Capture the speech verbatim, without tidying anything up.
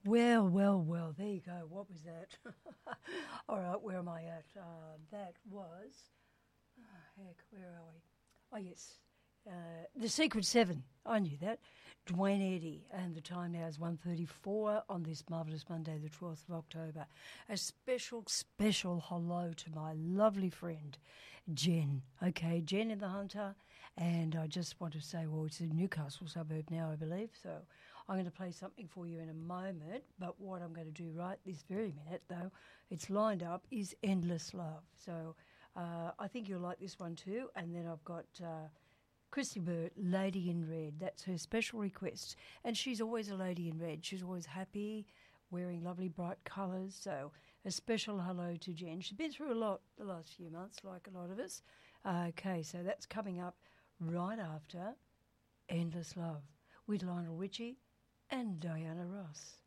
Well, well, well, there you go. What was that? All right, where am I at? Uh, that was, oh, heck, where are we? Oh, yes, uh, The Secret Seven. I knew that. Dwayne Eddy, and the time now is one thirty-four on this marvellous Monday, the twelfth of October. A special, special hello to my lovely friend, Jen. Okay, Jen in the Hunter, and I just want to say, well, it's a Newcastle suburb now, I believe, so I'm going to play something for you in a moment, but what I'm going to do right this very minute, though, it's lined up, is Endless Love. So uh, I think you'll like this one too, and then I've got uh, Christy Burt, Lady in Red. That's her special request, and she's always a lady in red. She's always happy, wearing lovely bright colours, so a special hello to Jen. She's been through a lot the last few months, like a lot of us. Uh, okay, so that's coming up right after Endless Love with Lionel Richie and Diana Ross.